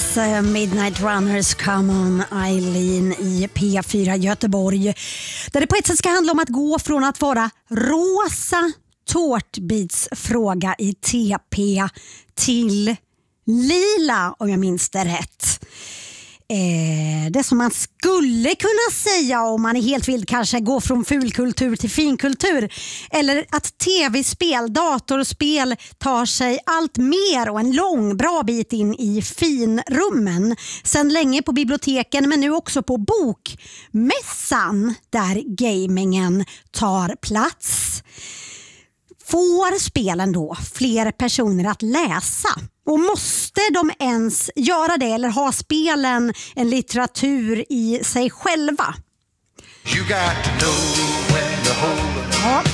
Midnight Runners, Come On Eileen i P4 Göteborg. Där det på ett sätt ska handla om att gå från att vara rosa tårtbitsfråga i TP till lila, om jag minns det rätt. Det som man skulle kunna säga om man är helt vild, kanske gå från fulkultur till finkultur, eller att tv-spel, datorspel tar sig allt mer och en lång bra bit in i finrummen. Sen länge på biblioteken, men nu också på bokmässan där gamingen tar plats. Får spelen då fler personer att läsa? Och måste de ens göra det, eller har spelen en litteratur i sig själva? Ja,